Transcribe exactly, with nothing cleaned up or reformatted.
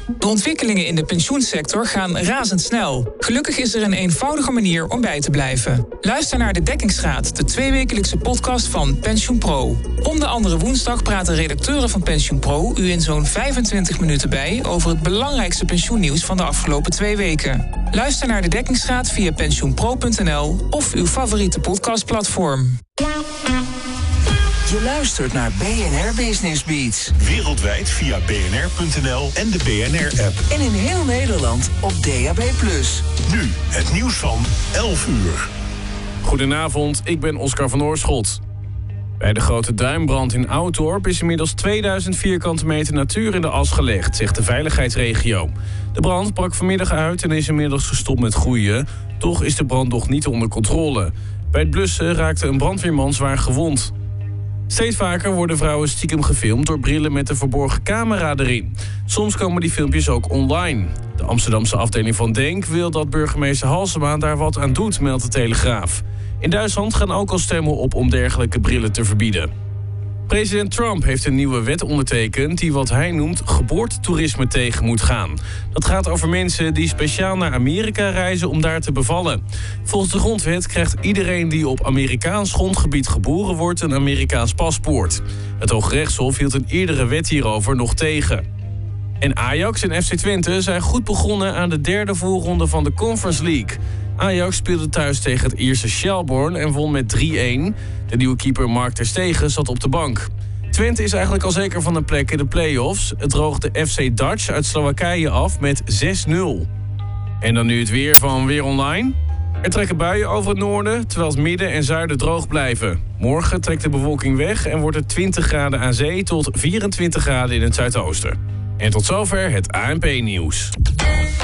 De ontwikkelingen in de pensioensector gaan razendsnel. Gelukkig is er een eenvoudige manier om bij te blijven. Luister naar de Dekkingsraad, de tweewekelijkse podcast van PensioenPro. Om de andere woensdag praten redacteuren van PensioenPro u in zo'n vijfentwintig minuten bij over het belangrijkste pensioennieuws van de afgelopen twee weken. Luister naar de Dekkingsraad via pensioenpro punt n l of uw favoriete podcastplatform. Je luistert naar B N R Business Beats. Wereldwijd via b n r punt n l en de B N R-app. En in heel Nederland op D A B plus. Nu het nieuws van elf uur. Goedenavond, ik ben Oscar van Oorschot. Bij de grote duinbrand in Ouddorp is inmiddels tweeduizend vierkante meter natuur in de as gelegd, zegt de veiligheidsregio. De brand brak vanmiddag uit en is inmiddels gestopt met groeien. Toch is de brand nog niet onder controle. Bij het blussen raakte een brandweerman zwaar gewond. Steeds vaker worden vrouwen stiekem gefilmd door brillen met een verborgen camera erin. Soms komen die filmpjes ook online. De Amsterdamse afdeling van Denk wil dat burgemeester Halsema daar wat aan doet, meldt de Telegraaf. In Duitsland gaan ook al stemmen op om dergelijke brillen te verbieden. President Trump heeft een nieuwe wet ondertekend die wat hij noemt geboortetoerisme tegen moet gaan. Dat gaat over mensen die speciaal naar Amerika reizen om daar te bevallen. Volgens de grondwet krijgt iedereen die op Amerikaans grondgebied geboren wordt een Amerikaans paspoort. Het Hooggerechtshof hield een eerdere wet hierover nog tegen. En Ajax en F C Twente zijn goed begonnen aan de derde voorronde van de Conference League. Ajax speelde thuis tegen het Ierse Shelbourne en won met drie-een. De nieuwe keeper Mark ter Stegen zat op de bank. Twente is eigenlijk al zeker van een plek in de play-offs. Het droogde F C Dutch uit Slowakije af met zes nul. En dan nu het weer van Weer Online. Er trekken buien over het noorden, terwijl het midden en zuiden droog blijven. Morgen trekt de bewolking weg en wordt het twintig graden aan zee tot vierentwintig graden in het zuidoosten. En tot zover het A N P-nieuws.